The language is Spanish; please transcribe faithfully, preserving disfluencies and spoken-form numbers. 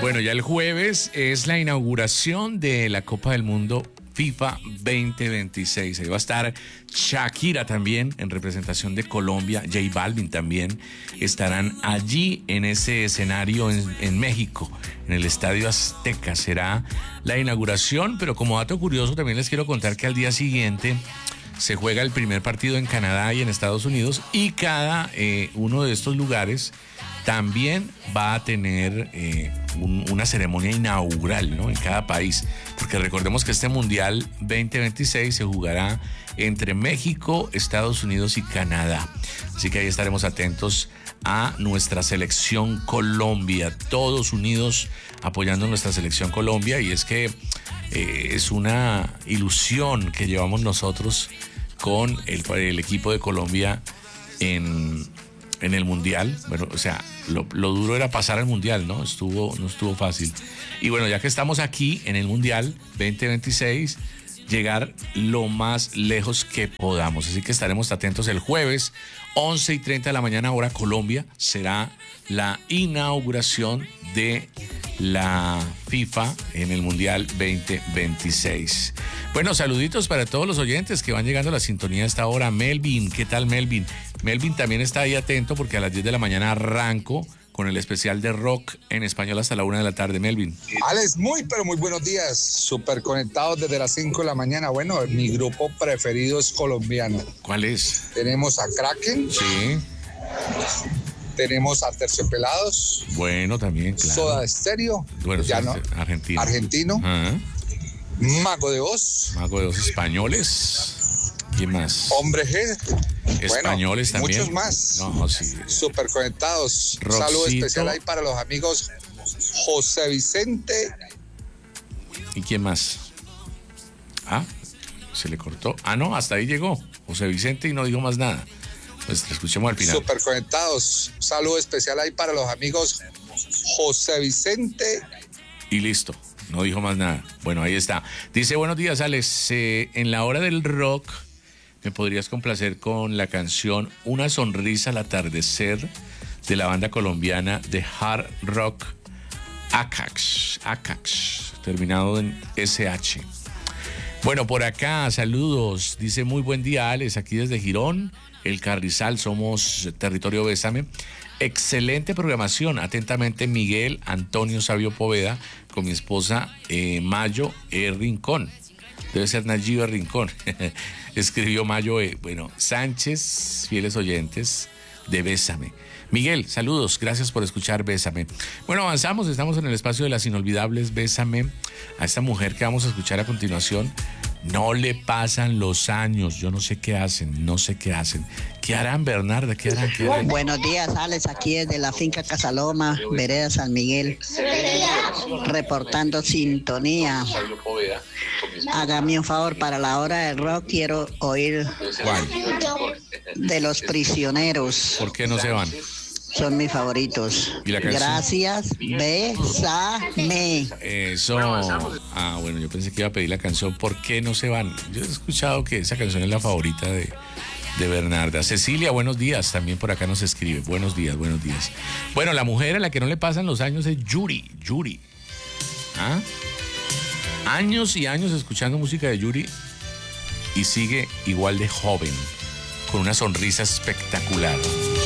Bueno, ya el jueves es la inauguración de la Copa del Mundo FIFA veinte veintiséis. Ahí va a estar Shakira también en representación de Colombia, J Balvin también estarán allí en ese escenario en, en México, en el Estadio Azteca. Será la inauguración, pero como dato curioso también les quiero contar que al día siguiente se juega el primer partido en Canadá y en Estados Unidos, y cada eh, uno de estos lugares también va a tener eh, un, una ceremonia inaugural, ¿no? En cada país, porque recordemos que este Mundial veinte veintiséis se jugará entre México, Estados Unidos y Canadá. Así que ahí estaremos atentos a nuestra selección Colombia, todos unidos apoyando a nuestra selección Colombia, y es que eh, es una ilusión que llevamos nosotros con el, el equipo de Colombia en, en el Mundial. Bueno, o sea, lo, lo duro era pasar al Mundial, ¿no? Estuvo, no estuvo fácil. Y bueno, ya que estamos aquí en el Mundial veinte veintiséis, llegar lo más lejos que podamos. Así que estaremos atentos el jueves, once y treinta de la mañana, hora Colombia, será la inauguración de la FIFA en el Mundial veinte veintiséis. Bueno, saluditos para todos los oyentes que van llegando a la sintonía a esta hora. Melvin, ¿qué tal Melvin? Melvin también está ahí atento porque a las diez de la mañana arranco con el especial de rock en español hasta la una de la tarde. Melvin. Alex, muy pero muy buenos días. Súper conectados desde las cinco de la mañana. Bueno, mi grupo preferido es colombiano. ¿Cuál es? Tenemos a Kraken. Sí. Tenemos a Terciopelados. Bueno, también, claro. Soda Stereo. Bueno, ya no. Argentino. Argentino. Ajá. Mago de Oz. Mago de Oz españoles. ¿Quién más? Hombre G. Españoles bueno, también. Muchos más. No, sí. Súper conectados. Roxito. Un saludo especial ahí para los amigos José Vicente. ¿Y quién más? Ah, se le cortó. Ah, no, hasta ahí llegó José Vicente y no dijo más nada. Pues te escuchemos al final. Súper conectados. Un saludo especial ahí para los amigos José Vicente. Y listo, no dijo más nada. Bueno, ahí está. Dice, buenos días, Alex. Eh, en la hora del rock, ¿me podrías complacer con la canción Una sonrisa al atardecer de la banda colombiana de hard rock Acax? Acax, terminado en S H. Bueno, por acá, saludos. Dice, muy buen día, Alex, aquí desde Girón, El Carrizal, somos territorio Bésame. Excelente programación. Atentamente, Miguel Antonio Sabio Poveda, con mi esposa eh, Mayo E. Rincón. Debe ser Nayiba Rincón. Escribió Mayo E. Bueno, Sánchez, fieles oyentes de Bésame. Miguel, saludos, gracias por escuchar Bésame. Bueno, avanzamos, estamos en el espacio de las inolvidables Bésame. A esta mujer que vamos a escuchar a continuación, no le pasan los años, yo no sé qué hacen, no sé qué hacen. ¿Qué harán, Bernarda? ¿Qué harán? ¿Qué harán? Buenos días, Alex, aquí desde la finca Casaloma, Vereda San Miguel, reportando sintonía. Hágame un favor, para la hora del rock quiero oír ¿Cuál? de Los Prisioneros. ¿Por qué no se van? Son mis favoritos. ¿Y la canción? Gracias, Bésame. Eso. Ah, bueno, yo pensé que iba a pedir la canción ¿Por qué no se van? Yo he escuchado que esa canción es la favorita de, de Bernarda. Cecilia, buenos días. También por acá nos escribe. Buenos días, buenos días. Bueno, la mujer a la que no le pasan los años es Yuri. Yuri. ¿Ah? Años y años escuchando música de Yuri y sigue igual de joven, con una sonrisa espectacular.